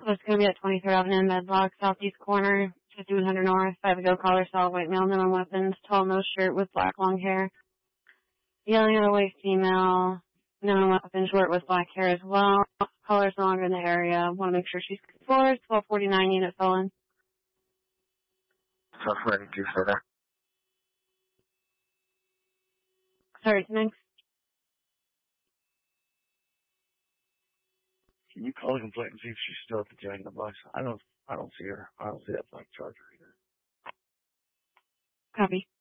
So it's going to be at 23rd Avenue in Medlock, southeast corner, 5100 North. 5 ago caller saw a white male, no weapons, tall, no shirt with black long hair. Yelling at a white female, no weapons, short with black hair as well. Caller's no longer in the area. Want to make sure she's forward. 1249 unit felon. Ready to further. Sorry, next. Can you call the complaint and see if she's still at the Jack in the Box? I don't see her. I don't see that black Charger either. Copy.